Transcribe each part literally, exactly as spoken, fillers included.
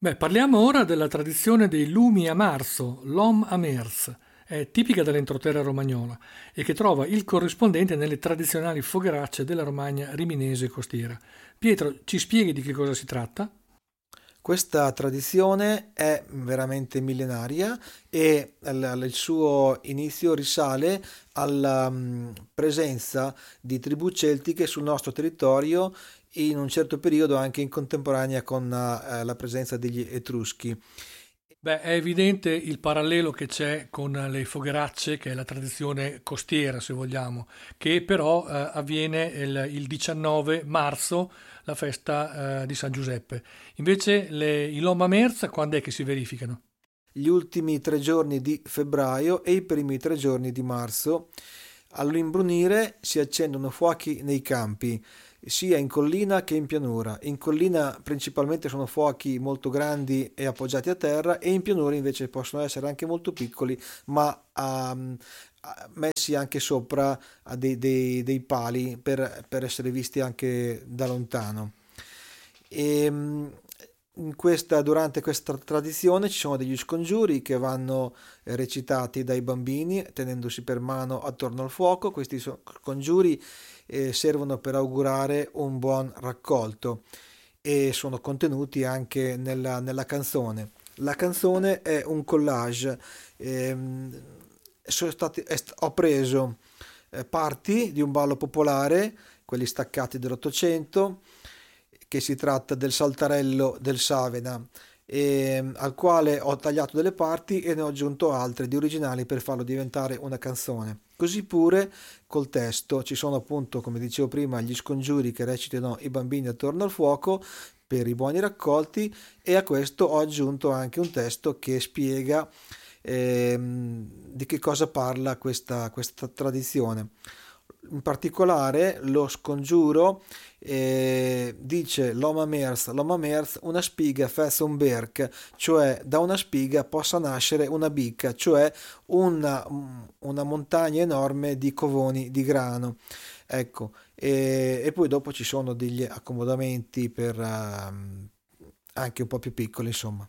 Beh, parliamo ora della tradizione dei lumi a marzo, l'Om a Mers. È tipica dell'entroterra romagnola e che trova il corrispondente nelle tradizionali fogheracce della Romagna riminese e costiera. Pietro, ci spieghi di che cosa si tratta? Questa tradizione è veramente millenaria e il il suo inizio risale alla mm, presenza di tribù celtiche sul nostro territorio in un certo periodo anche in contemporanea con eh, la presenza degli Etruschi. Beh, è evidente il parallelo che c'è con le fogheracce, che è la tradizione costiera, se vogliamo, che però eh, avviene il, il diciannove marzo, la festa eh, di San Giuseppe. Invece le, i Loma Merza, quando è che si verificano? Gli ultimi tre giorni di febbraio e i primi tre giorni di marzo. All'imbrunire si accendono fuochi nei campi, sia in collina che in pianura. In collina principalmente sono fuochi molto grandi e appoggiati a terra e in pianura invece possono essere anche molto piccoli, ma um, messi anche sopra a dei, dei- dei pali per, per essere visti anche da lontano. E, mm, in questa- durante questa tradizione ci sono degli scongiuri che vanno eh, recitati dai bambini tenendosi per mano attorno al fuoco. Questi so- congiuri eh, servono per augurare un buon raccolto e sono contenuti anche nella, nella canzone. La canzone è un collage. ehm, sono stati- è st- Ho preso eh, parti di un ballo popolare, quelli staccati dell'Ottocento, che si tratta del Saltarello del Savena, e, al quale ho tagliato delle parti e ne ho aggiunto altre di originali per farlo diventare una canzone. Così pure col testo ci sono appunto, come dicevo prima, gli scongiuri che recitano i bambini attorno al fuoco per i buoni raccolti e a questo ho aggiunto anche un testo che spiega ehm, di che cosa parla questa, questa tradizione. In particolare lo scongiuro eh, dice l'Oma Mers, l'Oma Mers, una spiga fece un berk, cioè da una spiga possa nascere una bicca, cioè una, una montagna enorme di covoni di grano. Ecco, e, e poi dopo ci sono degli accomodamenti per ehm, anche un po' più piccoli, insomma.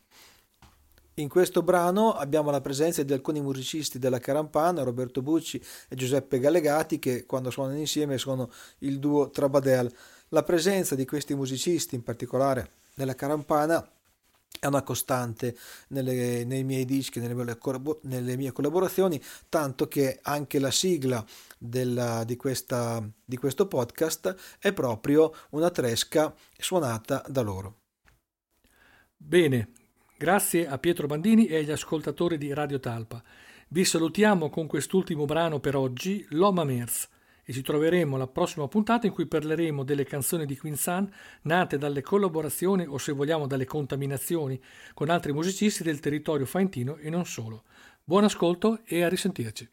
In questo brano abbiamo la presenza di alcuni musicisti della Carampana, Roberto Bucci e Giuseppe Gallegati, che quando suonano insieme sono il duo Trabadel. La presenza di questi musicisti, in particolare nella Carampana, è una costante nelle- nei miei dischi, nelle mie, collabo- nelle mie collaborazioni, tanto che anche la sigla della- di questa- di questo podcast è proprio una tresca suonata da loro. Bene, grazie a Pietro Bandini e agli ascoltatori di Radio Talpa. Vi salutiamo con quest'ultimo brano per oggi, L'Oma Mers, e ci troveremo alla prossima puntata in cui parleremo delle canzoni di Quinzan nate dalle collaborazioni o se vogliamo dalle contaminazioni con altri musicisti del territorio faentino e non solo. Buon ascolto e a risentirci.